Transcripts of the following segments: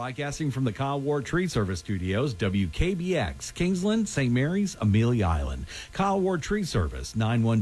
Broadcasting from the Kyle Ward Tree Service Studios, WKBX, Kingsland, St. Mary's, Amelia Island. Kyle Ward Tree Service,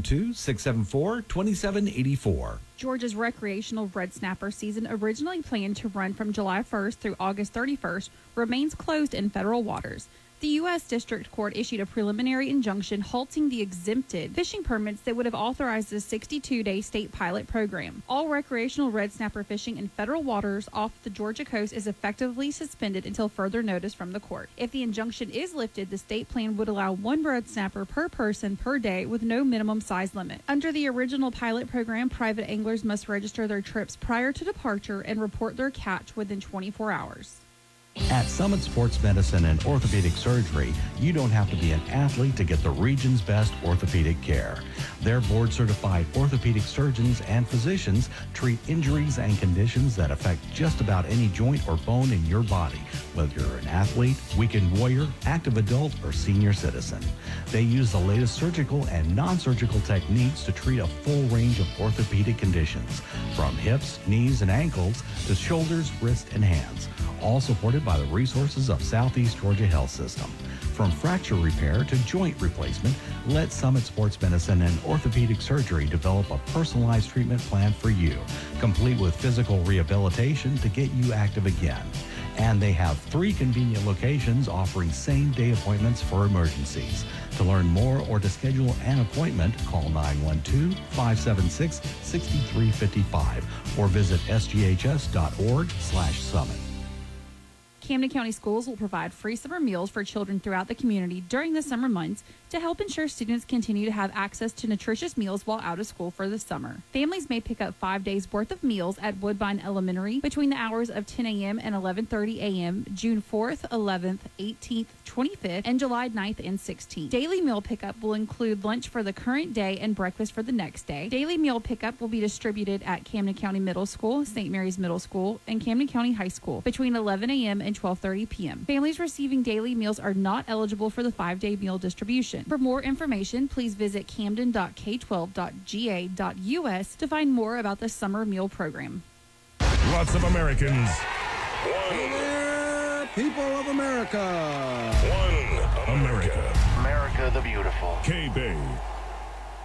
912-674-2784. Georgia's recreational red snapper season, originally planned to run from July 1st through August 31st, remains closed in federal waters. The U.S. District Court issued a preliminary injunction halting the exempted fishing permits that would have authorized the 62-day state pilot program. All recreational red snapper fishing in federal waters off the Georgia coast is effectively suspended until further notice from the court. If the injunction is lifted, the state plan would allow one red snapper per person per day with no minimum size limit. Under the original pilot program, private anglers must register their trips prior to departure and report their catch within 24 hours. At Summit Sports Medicine and Orthopedic Surgery, you don't have to be an athlete to get the region's best orthopedic care. Their board-certified orthopedic surgeons and physicians treat injuries and conditions that affect just about any joint or bone in your body, whether you're an athlete, weekend warrior, active adult, or senior citizen. They use the latest surgical and non-surgical techniques to treat a full range of orthopedic conditions, from hips, knees, and ankles to shoulders, wrists, and hands, all supported by the resources of Southeast Georgia Health System. From fracture repair to joint replacement, let Summit Sports Medicine and Orthopedic Surgery develop a personalized treatment plan for you, complete with physical rehabilitation to get you active again. And they have 3 convenient locations offering same-day appointments for emergencies. To learn more or to schedule an appointment, call 912-576-6355 or visit sghs.org/summit. Camden County Schools will provide free summer meals for children throughout the community during the summer months to help ensure students continue to have access to nutritious meals while out of school for the summer. Families may pick up 5 days worth of meals at Woodbine Elementary between the hours of 10 a.m. and 11:30 a.m. June 4th, 11th, 18th, 25th, and July 9th and 16th. Daily meal pickup will include lunch for the current day and breakfast for the next day. Daily meal pickup will be distributed at Camden County Middle School, St. Mary's Middle School, and Camden County High School between 11 a.m. and 12:30 p.m. Families receiving daily meals are not eligible for the 5-day meal distribution. For more information, please visit camden.k12.ga.us to find more about the summer meal program. Lots of Americans. Hey there, people of America. One America. America the beautiful. K-Bay.